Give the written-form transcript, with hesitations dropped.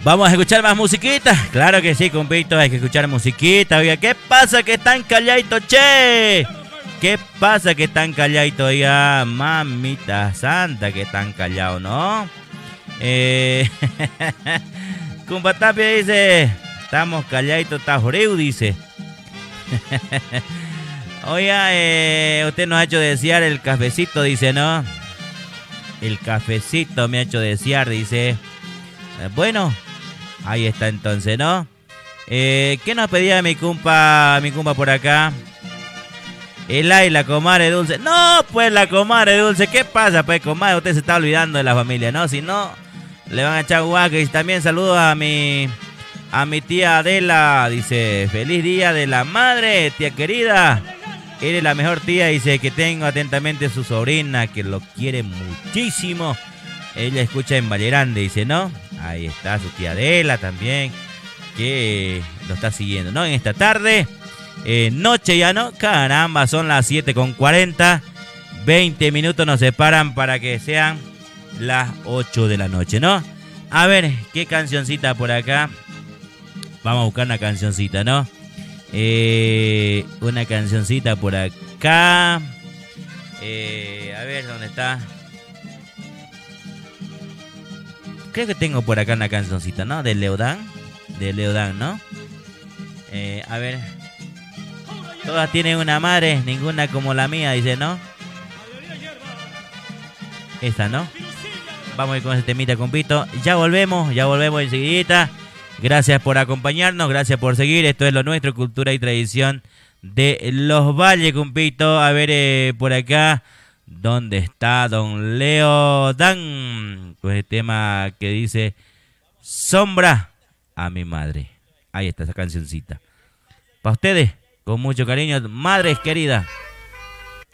Vamos a escuchar más musiquita. Claro que sí, compito, hay que escuchar musiquita. Oiga, ¿qué pasa que están calladitos, che? ¿Qué pasa que están calladitos? Oiga, mamita santa, que están callados, ¿no? Cumpa Tapia dice, estamos calladitos, está joreu, dice. Oiga, usted nos ha hecho desear el cafecito, dice, ¿no? El cafecito me ha hecho desear, dice. Bueno, ahí está entonces, ¿no? ¿Qué nos pedía mi compa por acá? La comadre Dulce. No, pues la comadre Dulce. ¿Qué pasa, pues, comadre? Usted se está olvidando de la familia, ¿no? Si no, le van a echar guaca. Y también saludo a mi tía Adela. Dice, feliz día de la madre, tía querida. Eres la mejor tía, dice, que tengo atentamente su sobrina, que lo quiere muchísimo. Ella escucha en Valle Grande, dice, ¿no? Ahí está su tía Adela también, que lo está siguiendo, ¿no? En esta tarde, noche ya, ¿no? Caramba, son las 7:40. 20 minutos nos separan para que sean las 8 de la noche, ¿no? A ver, ¿qué cancioncita por acá? Vamos a buscar una cancioncita, ¿no? Una cancioncita por acá. A ver, ¿dónde está? Creo que tengo por acá una cancioncita, ¿no? De Leodán, ¿no? A ver. Todas tienen una madre, ninguna como la mía, dice, ¿no? Esta, ¿no? Vamos a ir con ese temita, compito. Ya volvemos enseguidita. Gracias por acompañarnos, gracias por seguir. Esto es lo nuestro, cultura y tradición de los Valles, compito. A ver, por acá, ¿dónde está don Leo Dan? Pues el tema que dice Sombra a mi madre. Ahí está esa cancioncita. Para ustedes, con mucho cariño, madres queridas.